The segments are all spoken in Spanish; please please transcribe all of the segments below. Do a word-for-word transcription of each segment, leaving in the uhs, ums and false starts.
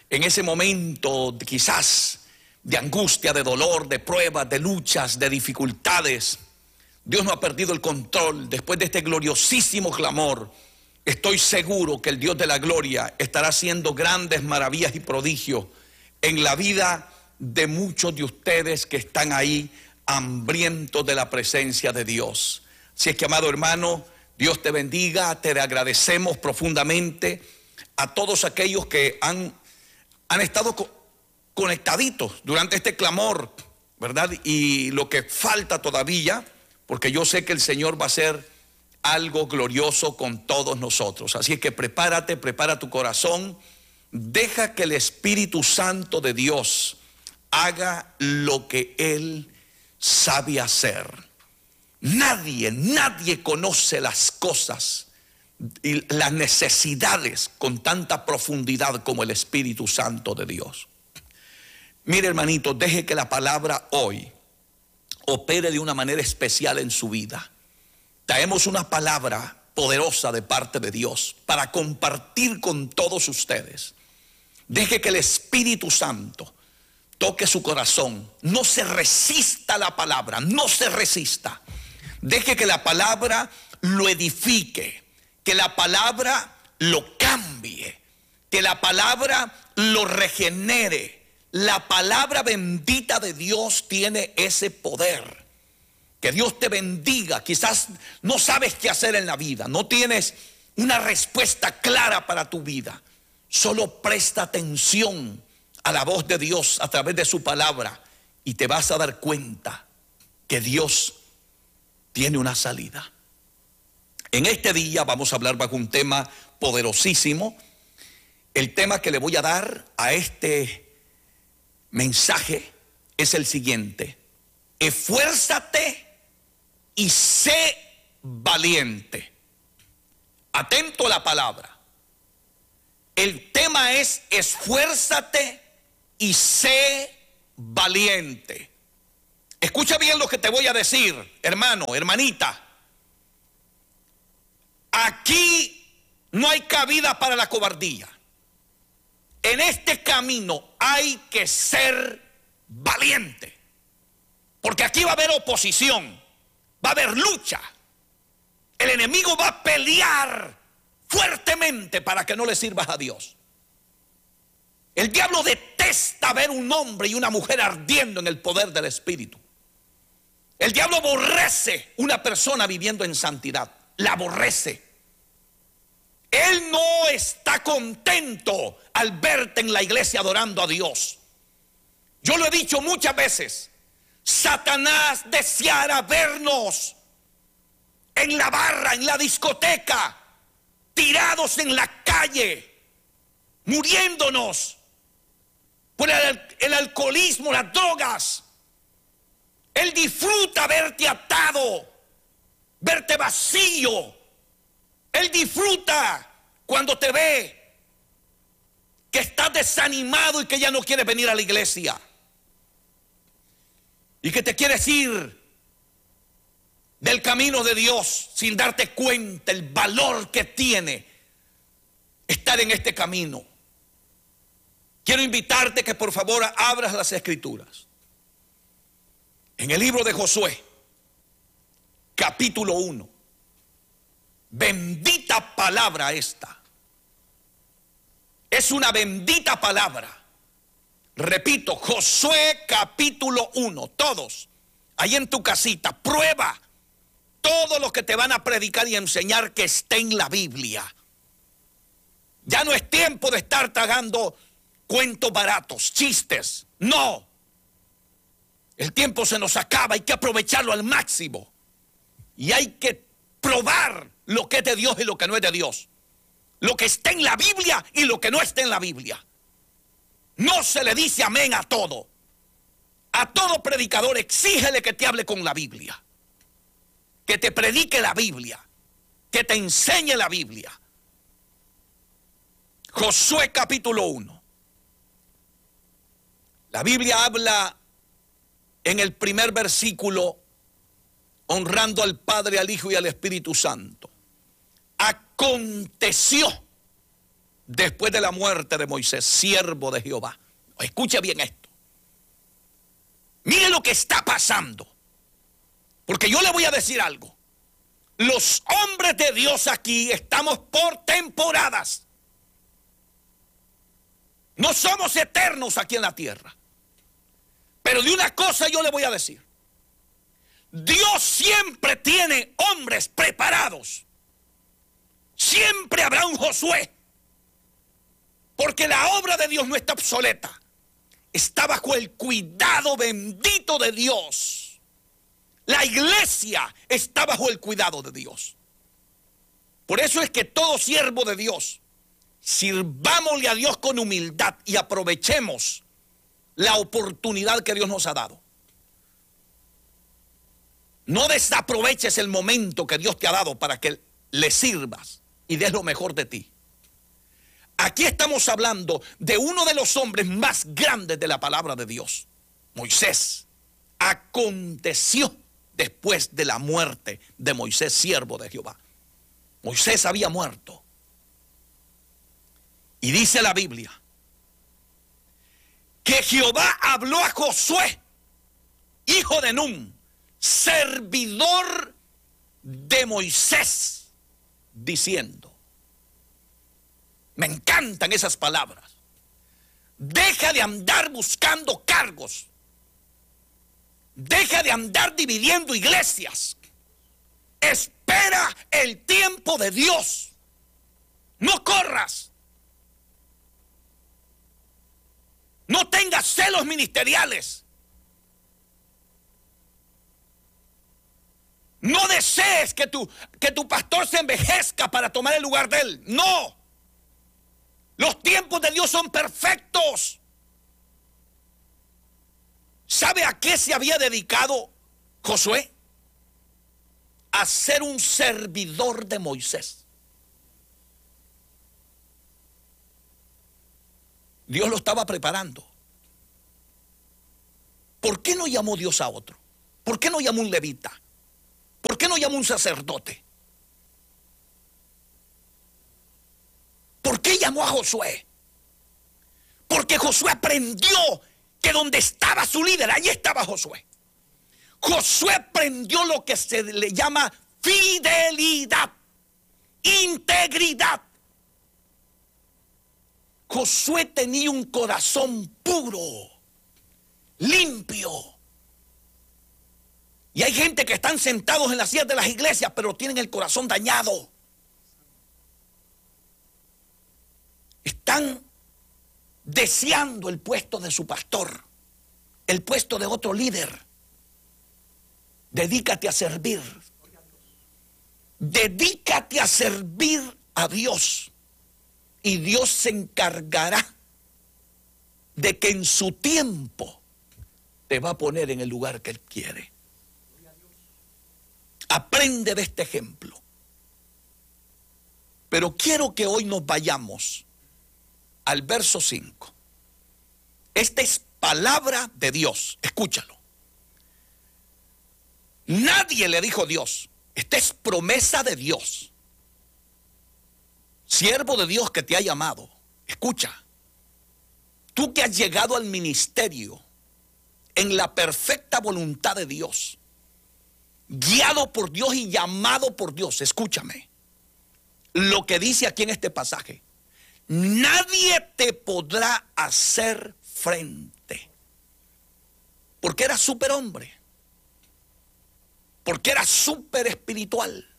en ese momento quizás de angustia, de dolor, de pruebas, de luchas, de dificultades, Dios no ha perdido el control. Después de este gloriosísimo clamor, estoy seguro que el Dios de la gloria estará haciendo grandes maravillas y prodigios en la vida de muchos de ustedes que están ahí hambrientos de la presencia de Dios. Así es que, amado hermano, Dios te bendiga. Te agradecemos profundamente a todos aquellos que han, han estado co conectaditos durante este clamor, ¿verdad? Y lo que falta todavía, porque yo sé que el Señor va a hacer algo glorioso con todos nosotros. Así es que prepárate, prepara tu corazón. Deja que el Espíritu Santo de Dios haga lo que Él sabe hacer. Nadie, nadie conoce las cosas y las necesidades con tanta profundidad como el Espíritu Santo de Dios. Mire, hermanito, deje que la palabra hoy opere de una manera especial en su vida. Traemos una palabra poderosa de parte de Dios para compartir con todos ustedes. Deje que el Espíritu Santo toque su corazón. No se resista a la palabra, no se resista. Deje que la palabra lo edifique, que la palabra lo cambie, que la palabra lo regenere. La palabra bendita de Dios tiene ese poder. Que Dios te bendiga. Quizás no sabes qué hacer en la vida, no tienes una respuesta clara para tu vida. Solo presta atención a la voz de Dios a través de su palabra y te vas a dar cuenta que Dios tiene una salida. En este día vamos a hablar bajo un tema poderosísimo. El tema que le voy a dar a este mensaje es el siguiente: esfuérzate y sé valiente. Atento a la palabra. El tema es esfuérzate y sé valiente. Escucha bien lo que te voy a decir, hermano, hermanita. Aquí no hay cabida para la cobardía. En este camino hay que ser valiente. Porque aquí va a haber oposición, va a haber lucha. El enemigo va a pelear fuertemente para que no le sirvas a Dios. El diablo detesta ver un hombre y una mujer ardiendo en el poder del Espíritu. El diablo aborrece una persona viviendo en santidad. La aborrece. Él no está contento al verte en la iglesia adorando a Dios. Yo lo he dicho muchas veces. Satanás deseara vernos en la barra, en la discoteca, tirados en la calle, muriéndonos por el, el alcoholismo, las drogas. Él disfruta verte atado, verte vacío. Él disfruta cuando te ve que estás desanimado y que ya no quieres venir a la iglesia. Y que te quieres ir del camino de Dios sin darte cuenta el valor que tiene estar en este camino. Quiero invitarte que por favor abras las Escrituras. En el libro de Josué, capítulo uno. Bendita palabra esta. Es una bendita palabra. Repito, Josué capítulo uno. Todos, ahí en tu casita, prueba todo lo que te van a predicar y enseñar que esté en la Biblia. Ya no es tiempo de estar tragando cuentos baratos, chistes. No. El tiempo se nos acaba, hay que aprovecharlo al máximo. Y hay que probar lo que es de Dios y lo que no es de Dios. Lo que está en la Biblia y lo que no está en la Biblia. No se le dice amén a todo. A todo predicador exígele que te hable con la Biblia. Que te predique la Biblia. Que te enseñe la Biblia. Josué capítulo uno. La Biblia habla en el primer versículo honrando al Padre, al Hijo y al Espíritu Santo. Aconteció después de la muerte de Moisés, siervo de Jehová. Escuche bien esto. Mire lo que está pasando. Porque yo le voy a decir algo. Los hombres de Dios aquí estamos por temporadas. No somos eternos aquí en la tierra. Pero de una cosa yo le voy a decir. Dios siempre tiene hombres preparados. Siempre habrá un Josué. Porque la obra de Dios no está obsoleta. Está bajo el cuidado bendito de Dios. La iglesia está bajo el cuidado de Dios. Por eso es que todo siervo de Dios, sirvámosle a Dios con humildad y aprovechemos la oportunidad que Dios nos ha dado. No desaproveches el momento que Dios te ha dado para que le sirvas y des lo mejor de ti. Aquí estamos hablando de uno de los hombres más grandes de la palabra de Dios, Moisés. Aconteció después de la muerte de Moisés, siervo de Jehová. Moisés había muerto. Y dice la Biblia que Jehová habló a Josué, hijo de Nun, servidor de Moisés, diciendo, me encantan esas palabras, deja de andar buscando cargos, deja de andar dividiendo iglesias, espera el tiempo de Dios, no corras, no tengas celos ministeriales, no desees que tu, que tu pastor se envejezca para tomar el lugar de él, no. Los tiempos de Dios son perfectos. ¿Sabe a qué se había dedicado Josué? A ser un servidor de Moisés. Dios lo estaba preparando. ¿Por qué no llamó Dios a otro? ¿Por qué no llamó un levita? ¿Por qué no llamó un sacerdote? ¿Por qué llamó a Josué? Porque Josué aprendió que donde estaba su líder, allí estaba Josué. Josué aprendió lo que se le llama fidelidad, integridad. Josué tenía un corazón puro, limpio. Y hay gente que están sentados en las sillas de las iglesias, pero tienen el corazón dañado. Están deseando el puesto de su pastor, el puesto de otro líder. Dedícate a servir. Dedícate a servir a Dios. Y Dios se encargará de que en su tiempo te va a poner en el lugar que Él quiere. Aprende de este ejemplo. Pero quiero que hoy nos vayamos al verso cinco. Esta es palabra de Dios. Escúchalo. Nadie le dijo Dios. Esta es promesa de Dios. Siervo de Dios que te ha llamado. Escucha. Tú que has llegado al ministerio en la perfecta voluntad de Dios, guiado por Dios y llamado por Dios. Escúchame. Lo que dice aquí en este pasaje. Nadie te podrá hacer frente. Porque era superhombre. Porque era super espiritual.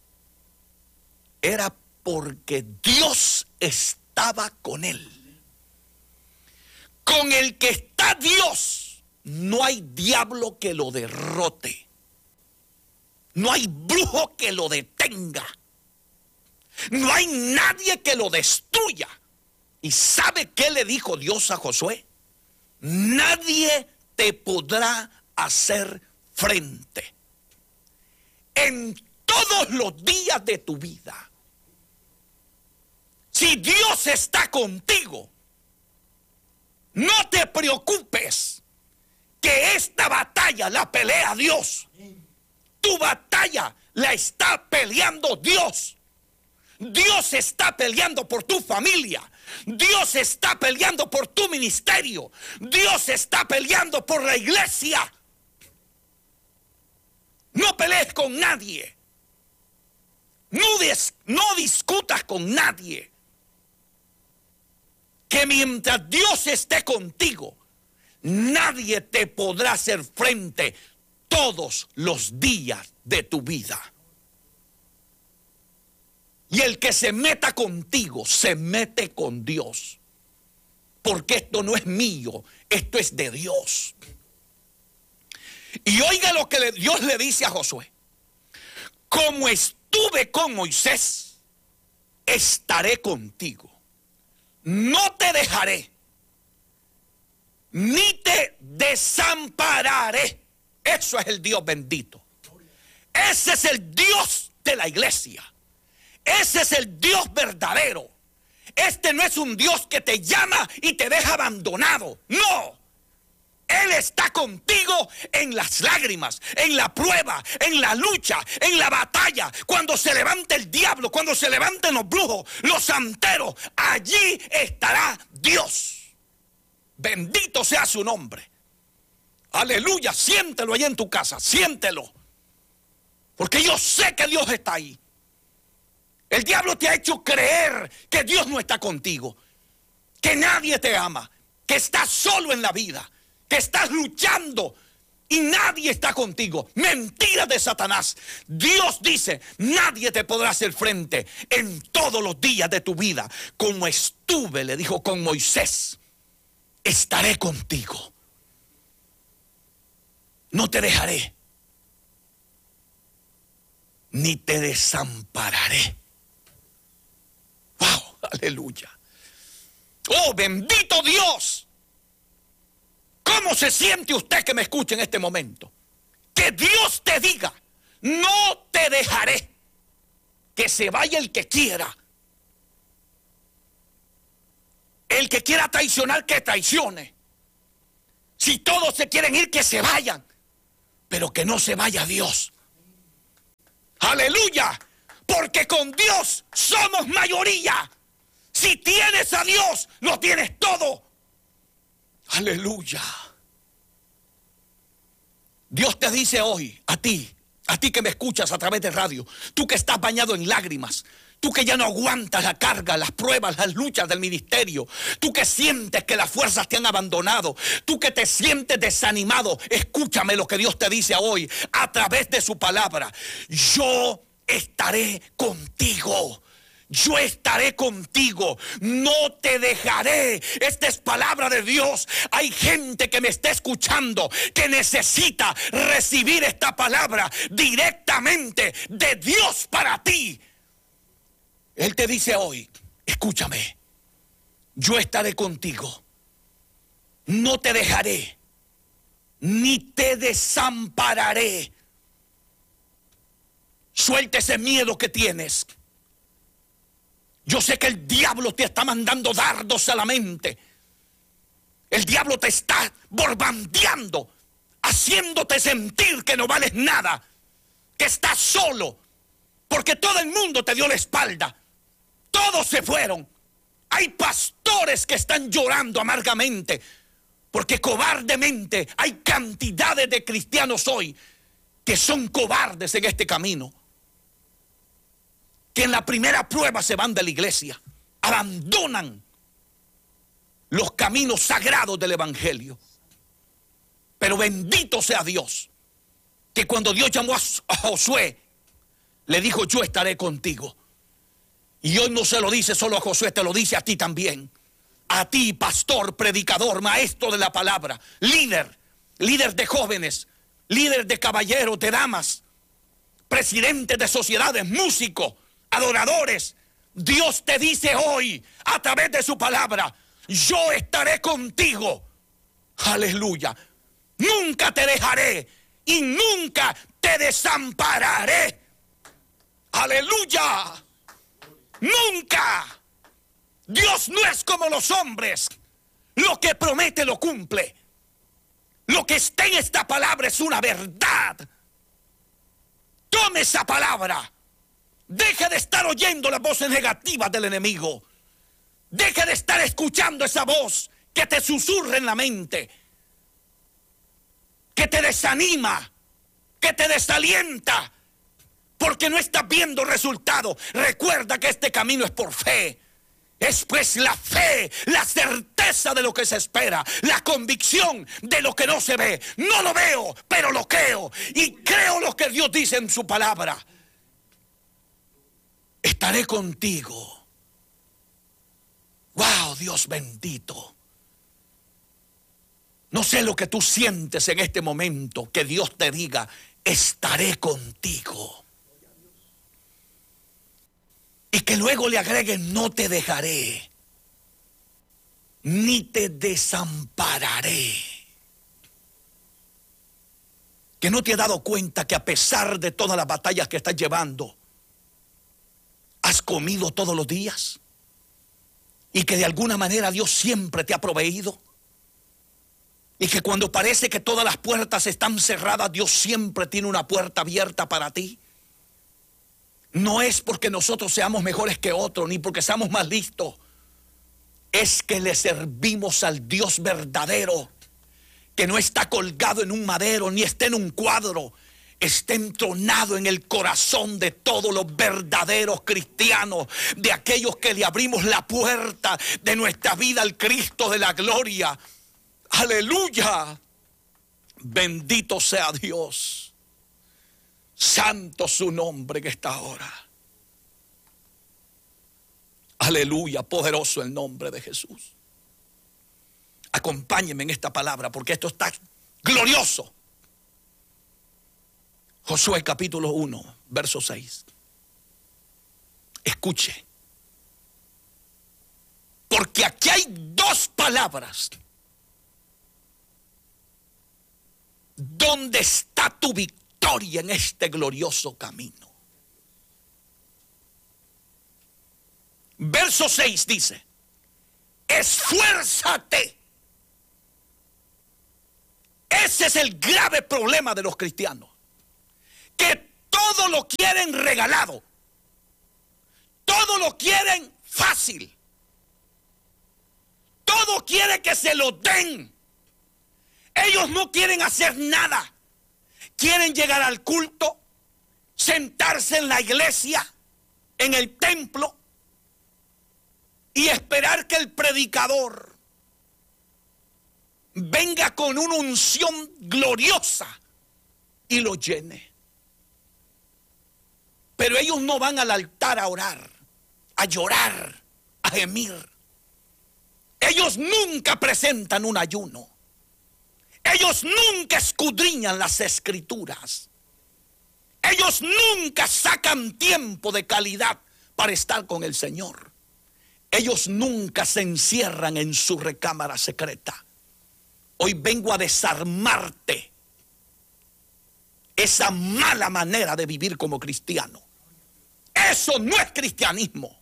Era porque Dios estaba con él. Con el que está Dios, no hay diablo que lo derrote. No hay brujo que lo detenga. No hay nadie que lo destruya. ¿Y sabe qué le dijo Dios a Josué? Nadie te podrá hacer frente en todos los días de tu vida. Si Dios está contigo, no te preocupes que esta batalla la pelea Dios. Tu batalla la está peleando Dios. Dios está peleando por tu familia. Dios está peleando por tu ministerio. Dios está peleando por la iglesia. No pelees con nadie. No, dis, no discutas con nadie. Que mientras Dios esté contigo, nadie te podrá hacer frente todos los días de tu vida. Y el que se meta contigo, se mete con Dios. Porque esto no es mío, esto es de Dios. Y oiga lo que Dios le dice a Josué. Como estuve con Moisés, estaré contigo. No te dejaré, ni te desampararé. Eso es el Dios bendito. Ese es el Dios de la iglesia. Ese es el Dios verdadero. Este no es un Dios que te llama y te deja abandonado. No. Él está contigo en las lágrimas, en la prueba, en la lucha, en la batalla. Cuando se levante el diablo, cuando se levanten los brujos, los santeros, allí estará Dios. Bendito sea su nombre. Aleluya, siéntelo ahí en tu casa, siéntelo. Porque yo sé que Dios está ahí. El diablo te ha hecho creer que Dios no está contigo, que nadie te ama, que estás solo en la vida, que estás luchando y nadie está contigo. Mentira de Satanás. Dios dice, nadie te podrá hacer frente en todos los días de tu vida. Como estuve, le dijo, con Moisés, estaré contigo. No te dejaré, ni te desampararé. ¡Wow! ¡Aleluya! ¡Oh, bendito Dios! ¿Cómo se siente usted que me escucha en este momento? Que Dios te diga, no te dejaré. Que se vaya el que quiera. El que quiera traicionar, que traicione. Si todos se quieren ir, que se vayan. Pero que no se vaya Dios. ¡Aleluya! Porque con Dios somos mayoría. Si tienes a Dios, lo tienes todo. Aleluya. Dios te dice hoy, a ti, a ti que me escuchas a través de radio, tú que estás bañado en lágrimas, tú que ya no aguantas la carga, las pruebas, las luchas del ministerio, tú que sientes que las fuerzas te han abandonado, tú que te sientes desanimado, escúchame lo que Dios te dice hoy a través de su palabra. Yo estaré contigo. Yo estaré contigo, no te dejaré. Esta es palabra de Dios. Hay gente que me está escuchando que necesita recibir esta palabra directamente de Dios para ti. Él te dice hoy, escúchame, yo estaré contigo, no te dejaré, ni te desampararé. Suelta ese miedo que tienes. Yo sé que el diablo te está mandando dardos a la mente. El diablo te está bombardeando, haciéndote sentir que no vales nada, que estás solo, porque todo el mundo te dio la espalda. Todos se fueron. Hay pastores que están llorando amargamente, porque cobardemente hay cantidades de cristianos hoy que son cobardes en este camino, que en la primera prueba se van de la iglesia, abandonan los caminos sagrados del evangelio. Pero bendito sea Dios, que cuando Dios llamó a Josué, le dijo, yo estaré contigo. Y hoy no se lo dice solo a Josué, te lo dice a ti también. A ti, pastor, predicador, maestro de la palabra, líder, líder de jóvenes, líder de caballeros, de damas, presidente de sociedades, músicos, adoradores. Dios te dice hoy a través de su palabra, yo estaré contigo. Aleluya. Nunca te dejaré y nunca te desampararé. Aleluya. Nunca. Dios no es como los hombres. Lo que promete lo cumple. Lo que está en esta palabra es una verdad. Tome esa palabra. Deja de estar oyendo las voces negativas del enemigo. Deja de estar escuchando esa voz que te susurra en la mente, que te desanima, que te desalienta, porque no estás viendo resultados. Recuerda que este camino es por fe. Es pues la fe, la certeza de lo que se espera, la convicción de lo que no se ve. No lo veo, pero lo creo. Y creo lo que Dios dice en su palabra. Estaré contigo. Wow, Dios bendito. No sé lo que tú sientes en este momento, que Dios te diga, estaré contigo. Y que luego le agreguen, no te dejaré, ni te desampararé. Que no te has dado cuenta que a pesar de todas las batallas que estás llevando, has comido todos los días. Y que de alguna manera Dios siempre te ha proveído. Y que cuando parece que todas las puertas están cerradas, Dios siempre tiene una puerta abierta para ti. No es porque nosotros seamos mejores que otros, ni porque seamos más listos. Es que le servimos al Dios verdadero, que no está colgado en un madero, ni está en un cuadro. Está entronado en el corazón de todos los verdaderos cristianos, de aquellos que le abrimos la puerta de nuestra vida al Cristo de la gloria. ¡Aleluya! Bendito sea Dios. Santo su nombre en esta hora. Aleluya, poderoso el nombre de Jesús. Acompáñenme en esta palabra porque esto está glorioso. Josué capítulo uno, verso seis. Escuche. Porque aquí hay dos palabras donde está tu victoria en este glorioso camino. Verso seis dice, esfuérzate. Ese es el grave problema de los cristianos, que todo lo quieren regalado, todo lo quieren fácil, todo quiere que se lo den. Ellos no quieren hacer nada. Quieren llegar al culto, sentarse en la iglesia, en el templo, y esperar que el predicador venga con una unción gloriosa y lo llene. Pero ellos no van al altar a orar, a llorar, a gemir. Ellos nunca presentan un ayuno. Ellos nunca escudriñan las escrituras. Ellos nunca sacan tiempo de calidad para estar con el Señor. Ellos nunca se encierran en su recámara secreta. Hoy vengo a desarmarte esa mala manera de vivir como cristiano. Eso no es cristianismo.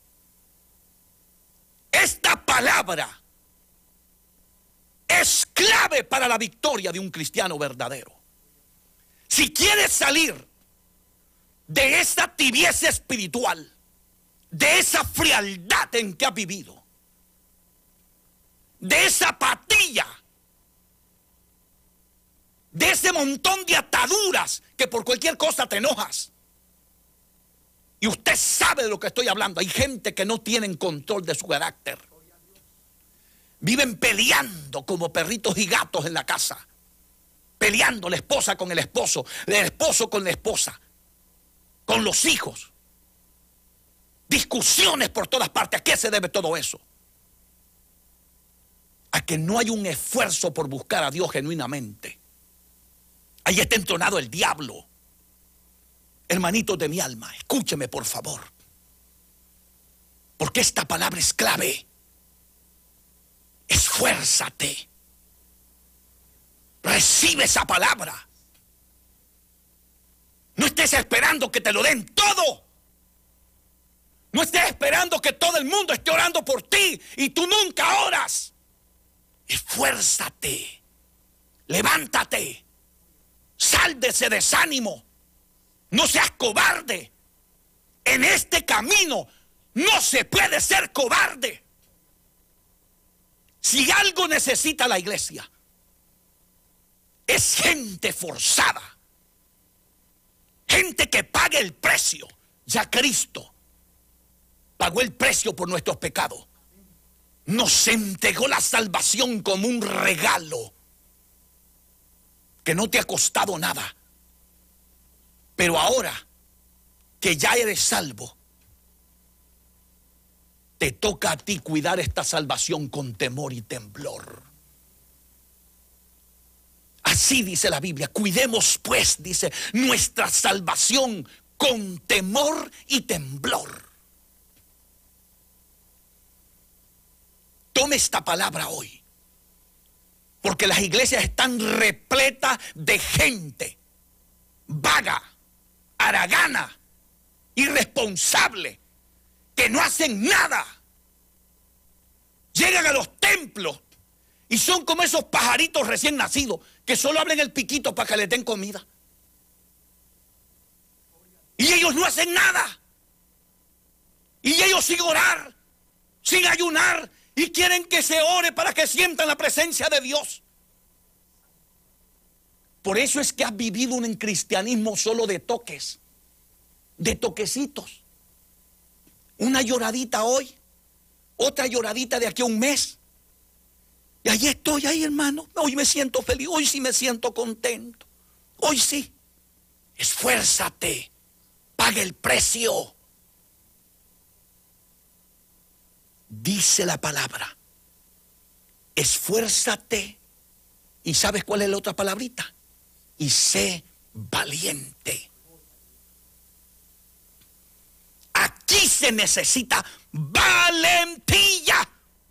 Esta palabra es clave para la victoria de un cristiano verdadero. Si quieres salir de esa tibieza espiritual, de esa frialdad en que has vivido, de esa apatía, de ese montón de ataduras que por cualquier cosa te enojas. Y usted sabe de lo que estoy hablando. Hay gente que no tiene control de su carácter. Viven peleando como perritos y gatos en la casa. Peleando la esposa con el esposo, el esposo con la esposa, con los hijos. Discusiones por todas partes. ¿A qué se debe todo eso? A que no hay un esfuerzo por buscar a Dios genuinamente. Ahí está entronado el diablo. Hermanitos de mi alma, escúcheme por favor. Porque esta palabra es clave. Esfuérzate. Recibe esa palabra. No estés esperando que te lo den todo. No estés esperando que todo el mundo esté orando por ti y tú nunca oras. Esfuérzate. Levántate. Sal de ese desánimo. No seas cobarde. En este camino no se puede ser cobarde. Si algo necesita la iglesia, es gente forzada, gente que pague el precio. Ya Cristo pagó el precio por nuestros pecados. Nos entregó la salvación como un regalo que no te ha costado nada. Pero ahora que ya eres salvo, te toca a ti cuidar esta salvación con temor y temblor. Así dice la Biblia. Cuidemos pues, dice, nuestra salvación con temor y temblor. Tome esta palabra hoy, porque las iglesias están repletas de gente vaga, haragana, irresponsable, que no hacen nada. Llegan a los templos y son como esos pajaritos recién nacidos que solo abren el piquito para que les den comida. Y ellos no hacen nada. Y ellos sin orar, sin ayunar, y quieren que se ore para que sientan la presencia de Dios. Por eso es que has vivido un cristianismo solo de toques, de toquecitos. Una lloradita hoy, otra lloradita de aquí a un mes. Y ahí estoy, ahí hermano, hoy me siento feliz, hoy sí me siento contento. Hoy sí. Esfuérzate, paga el precio. Dice la palabra, esfuérzate. ¿Y sabes cuál es la otra palabrita? Y sé valiente. Aquí se necesita valentía.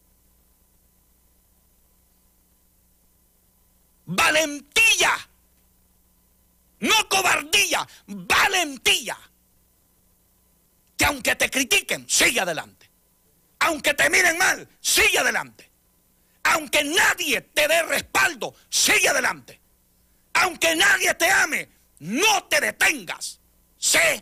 Valentía. No cobardía, valentía. Que aunque te critiquen, sigue adelante. Aunque te miren mal, sigue adelante. Aunque nadie te dé respaldo, sigue adelante. Aunque nadie te ame, no te detengas. Sé